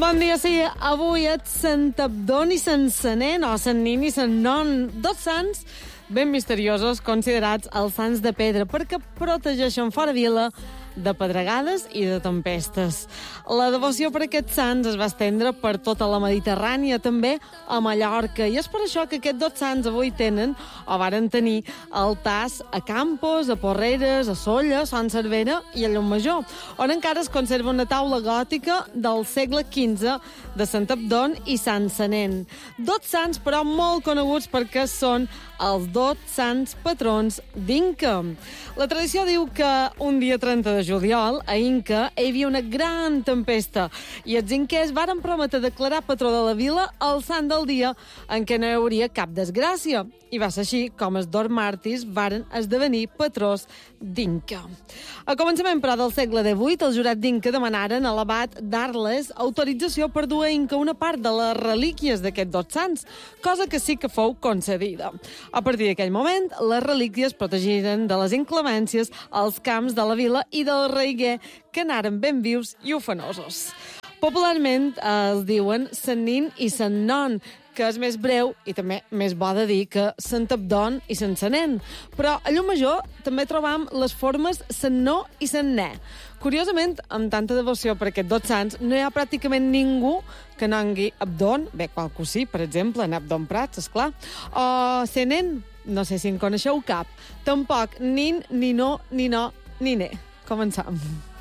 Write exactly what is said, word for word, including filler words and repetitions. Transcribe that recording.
Bon dia, sí. Avui et Sant Abdon i Sant Senén, o Sant Nin i Sant Non, dos sants ben misteriosos considerats els sants de pedra perquè protegeixen fora vila de pedregades i de tempestes. La devoció per aquests sants es va estendre per tota la Mediterrània, també a Mallorca, i és per això que aquests dos sants avui tenen, o varen tenir, altars a Campos, a Porreres, a Sóller, Sant Cervera i a Llucmajor, on encara es conserva una taula gòtica del segle quinze de Sant Abdon i Sant Senén. Dos sants, però, molt coneguts perquè són els dos sants patrons d'Inca. La tradició diu que un dia trenta de juliol, a Inca, hi havia una gran tempesta i els inquers varen prometre declarar patró de la vila el sant del dia en què no hi hauria cap desgràcia. I va ser així com els dos màrtirs varen esdevenir patrons d'Inca. A començament, però, del segle divuit, els jurats d'Inca demanaren a l'abat d'Arles autorització per dur a Inca una part de les relíquies d'aquests dos sants, cosa que sí que fou concedida. A partir d'aquell moment, les relíquies protegiren de les inclemències els camps de la vila i del reiguer, que anaren ben vius i ufanosos. Popularment es diuen Sant Nin i Sant Non, que és més breu i també més bo de dir que Sant Abdon i Sant Senén. Però a Llucmajor també trobam les formes Sant No i Sant Ne. Curiosament, amb tanta devoció per aquests dos sants, no hi ha pràcticament ningú que nongui Abdon, bé, qualcú sí, per exemple, en Abdon Prats, esclar, o Senén, no sé si en coneixeu cap. Tampoc Nin, ni No, ni No, ni Ne. Començam.